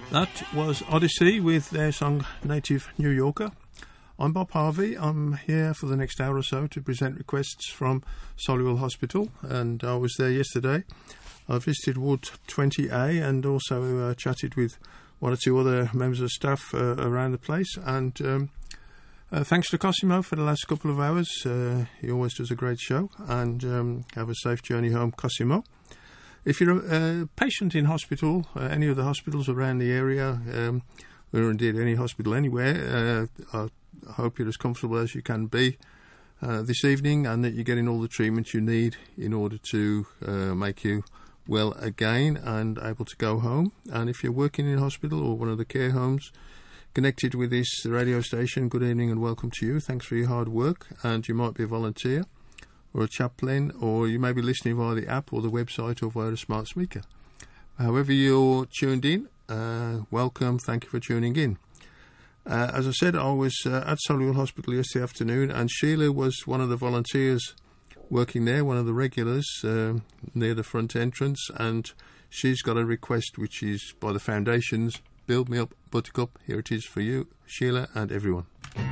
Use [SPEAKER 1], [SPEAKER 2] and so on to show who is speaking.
[SPEAKER 1] That was Odyssey with their song Native New Yorker. I'm Bob Harvey. I'm here for the next hour or so to present requests from Solihull Hospital, and I was there yesterday. I visited Ward 20A and also chatted with one or two other members of staff around the place, and thanks to Cosimo for the last couple of hours. He always does a great show, and have a safe journey home, Cosimo. If you're a patient in hospital, any of the hospitals around the area, or indeed any hospital anywhere, I hope you're as comfortable as you can be this evening, and that you're getting all the treatment you need in order to make you well again and able to go home. And if you're working in hospital or one of the care homes connected with this radio station, good evening and welcome to you. Thanks for your hard work, and you might be a volunteer or a chaplain, or you may be listening via the app or the website or via a smart speaker. However you're tuned in, welcome, thank you for tuning in. As I said, I was at Solihull Hospital yesterday afternoon, and Sheila was one of the volunteers working there, one of the regulars near the front entrance, and she's got a request which is by the foundations, Build Me Up, Buttercup. Here it is for you, Sheila, and everyone.